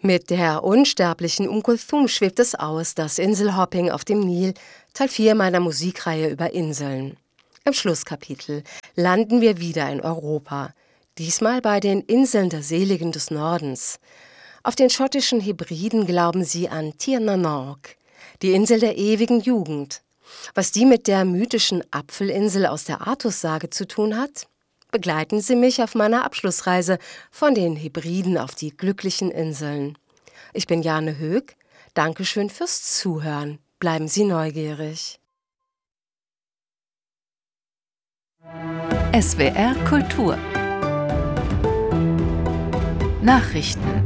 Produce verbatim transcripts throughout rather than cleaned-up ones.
Mit der unsterblichen Um Kulthum schwebt es aus, das Inselhopping auf dem Nil, Teil vier meiner Musikreihe über Inseln. Im Schlusskapitel landen wir wieder in Europa, diesmal bei den Inseln der Seligen des Nordens. Auf den schottischen Hebriden glauben sie an Tir na nog, die Insel der ewigen Jugend. Was die mit der mythischen Apfelinsel aus der Artussage zu tun hat? Begleiten Sie mich auf meiner Abschlussreise von den Hebriden auf die glücklichen Inseln. Ich bin Jane Höck. Dankeschön fürs Zuhören. Bleiben Sie neugierig. S W R Kultur Nachrichten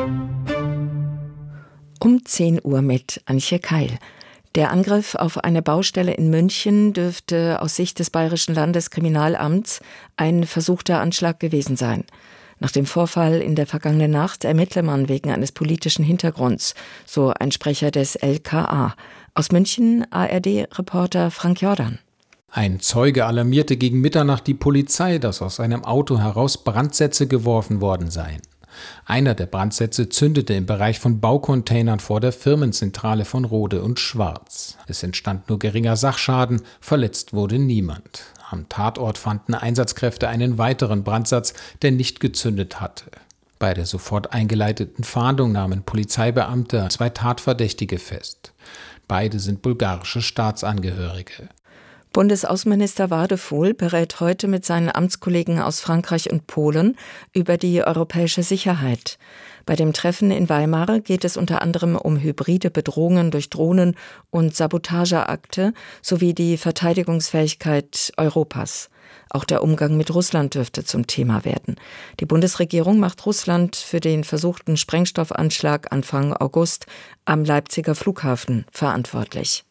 Um zehn Uhr mit Antje Keil. Der Angriff auf eine Baustelle in München dürfte aus Sicht des Bayerischen Landeskriminalamts ein versuchter Anschlag gewesen sein. Nach dem Vorfall in der vergangenen Nacht ermittle man wegen eines politischen Hintergrunds, so ein Sprecher des L K A. Aus München A R D-Reporter Frank Jordan. Ein Zeuge alarmierte gegen Mitternacht die Polizei, dass aus einem Auto heraus Brandsätze geworfen worden seien. Einer der Brandsätze zündete im Bereich von Baucontainern vor der Firmenzentrale von Rohde und Schwarz. Es entstand nur geringer Sachschaden, verletzt wurde niemand. Am Tatort fanden Einsatzkräfte einen weiteren Brandsatz, der nicht gezündet hatte. Bei der sofort eingeleiteten Fahndung nahmen Polizeibeamte zwei Tatverdächtige fest. Beide sind bulgarische Staatsangehörige. Bundesaußenminister Wadefuhl berät heute mit seinen Amtskollegen aus Frankreich und Polen über die europäische Sicherheit. Bei dem Treffen in Weimar geht es unter anderem um hybride Bedrohungen durch Drohnen und Sabotageakte sowie die Verteidigungsfähigkeit Europas. Auch der Umgang mit Russland dürfte zum Thema werden. Die Bundesregierung macht Russland für den versuchten Sprengstoffanschlag Anfang August am Leipziger Flughafen verantwortlich.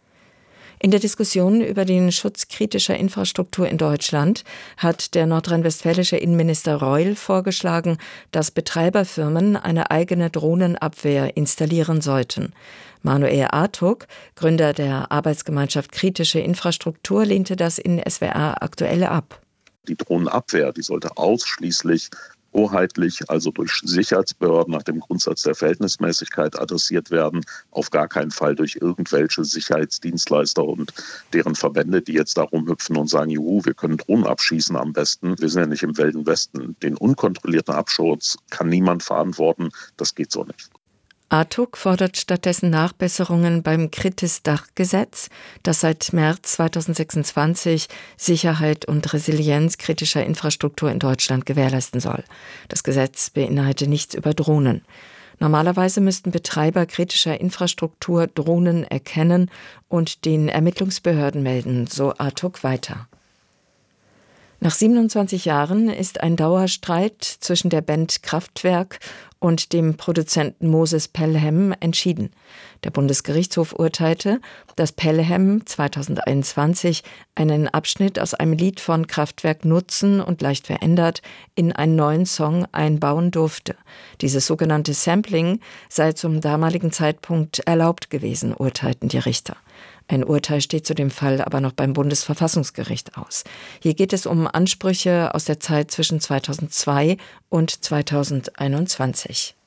In der Diskussion über den Schutz kritischer Infrastruktur in Deutschland hat der nordrhein-westfälische Innenminister Reul vorgeschlagen, dass Betreiberfirmen eine eigene Drohnenabwehr installieren sollten. Manuel Artuk, Gründer der Arbeitsgemeinschaft Kritische Infrastruktur, lehnte das in S W R aktuell ab. Die Drohnenabwehr, die sollte ausschließlich hoheitlich, also durch Sicherheitsbehörden nach dem Grundsatz der Verhältnismäßigkeit adressiert werden, auf gar keinen Fall durch irgendwelche Sicherheitsdienstleister und deren Verbände, die jetzt darum hüpfen und sagen, juhu, wir können Drohnen abschießen am besten. Wir sind ja nicht im Wilden Westen. Den unkontrollierten Abschuss kann niemand verantworten. Das geht so nicht. Artuk fordert stattdessen Nachbesserungen beim Kritis-Dach-Gesetz, das seit März zweitausendsechsundzwanzig Sicherheit und Resilienz kritischer Infrastruktur in Deutschland gewährleisten soll. Das Gesetz beinhaltet nichts über Drohnen. Normalerweise müssten Betreiber kritischer Infrastruktur Drohnen erkennen und den Ermittlungsbehörden melden, so Artuk weiter. Nach siebenundzwanzig Jahren ist ein Dauerstreit zwischen der Band Kraftwerk und dem Produzenten Moses Pelham entschieden. Der Bundesgerichtshof urteilte, dass Pelham zweitausendeinundzwanzig einen Abschnitt aus einem Lied von Kraftwerk nutzen und leicht verändert in einen neuen Song einbauen durfte. Dieses sogenannte Sampling sei zum damaligen Zeitpunkt erlaubt gewesen, urteilten die Richter. Ein Urteil steht zu dem Fall aber noch beim Bundesverfassungsgericht aus. Hier geht es um Ansprüche aus der Zeit zwischen zweitausendzwei und zweitausendeinundzwanzig.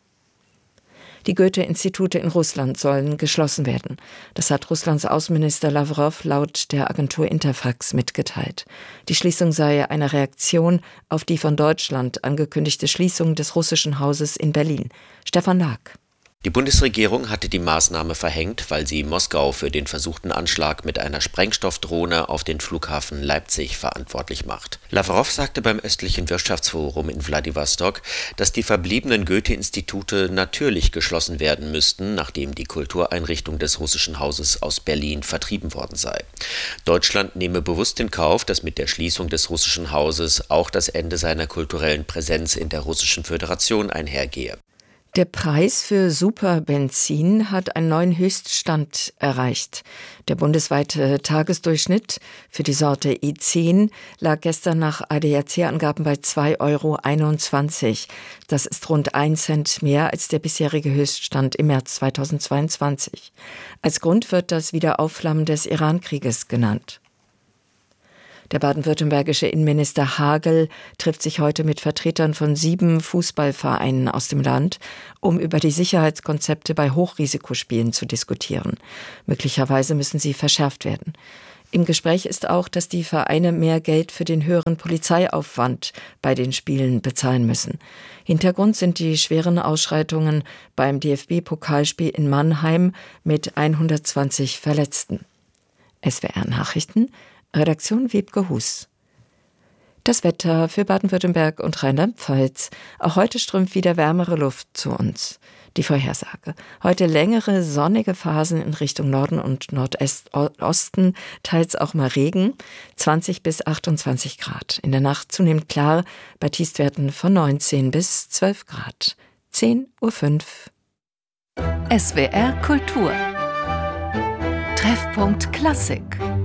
Die Goethe-Institute in Russland sollen geschlossen werden. Das hat Russlands Außenminister Lawrow laut der Agentur Interfax mitgeteilt. Die Schließung sei eine Reaktion auf die von Deutschland angekündigte Schließung des russischen Hauses in Berlin. Stefan Lag. Die Bundesregierung hatte die Maßnahme verhängt, weil sie Moskau für den versuchten Anschlag mit einer Sprengstoffdrohne auf den Flughafen Leipzig verantwortlich macht. Lawrow sagte beim östlichen Wirtschaftsforum in Wladiwostok, dass die verbliebenen Goethe-Institute natürlich geschlossen werden müssten, nachdem die Kultureinrichtung des russischen Hauses aus Berlin vertrieben worden sei. Deutschland nehme bewusst in Kauf, dass mit der Schließung des russischen Hauses auch das Ende seiner kulturellen Präsenz in der Russischen Föderation einhergehe. Der Preis für Superbenzin hat einen neuen Höchststand erreicht. Der bundesweite Tagesdurchschnitt für die Sorte E zehn lag gestern nach A D A C-Angaben bei zwei Euro einundzwanzig. Das ist rund ein Cent mehr als der bisherige Höchststand im März zweitausendzweiundzwanzig. Als Grund wird das Wiederaufflammen des Iran-Krieges genannt. Der baden-württembergische Innenminister Hagel trifft sich heute mit Vertretern von sieben Fußballvereinen aus dem Land, um über die Sicherheitskonzepte bei Hochrisikospielen zu diskutieren. Möglicherweise müssen sie verschärft werden. Im Gespräch ist auch, dass die Vereine mehr Geld für den höheren Polizeiaufwand bei den Spielen bezahlen müssen. Hintergrund sind die schweren Ausschreitungen beim D F B-Pokalspiel in Mannheim mit hundertzwanzig Verletzten. S W R-Nachrichten, Redaktion Wiebke Hus. Das Wetter für Baden-Württemberg und Rheinland-Pfalz. Auch heute strömt wieder wärmere Luft zu uns. Die Vorhersage. Heute längere sonnige Phasen in Richtung Norden und Nordosten, teils auch mal Regen, zwanzig bis achtundzwanzig Grad. In der Nacht zunehmend klar, bei Tiefstwerten von neunzehn bis zwölf Grad. zehn Uhr fünf. S W R Kultur. Treffpunkt Klassik.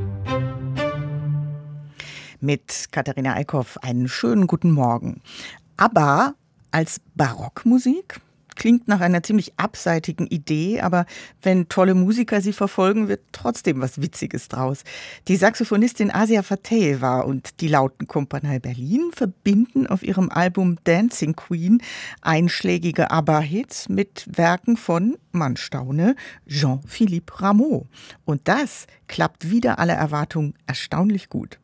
Mit Katharina Eickhoff einen schönen guten Morgen. ABBA als Barockmusik klingt nach einer ziemlich abseitigen Idee, aber wenn tolle Musiker sie verfolgen, wird trotzdem was Witziges draus. Die Saxophonistin Asia Fateheva und die Lautenkompanie Berlin verbinden auf ihrem Album Dancing Queen einschlägige ABBA-Hits mit Werken von, man staune, Jean-Philippe Rameau. Und das klappt wider alle Erwartungen erstaunlich gut.